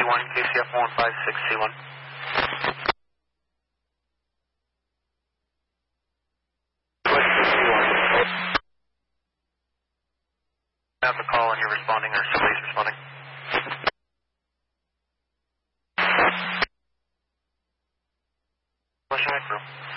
C1, KCF 156C1. Have the call and you're responding, or somebody's responding. Pushing it through.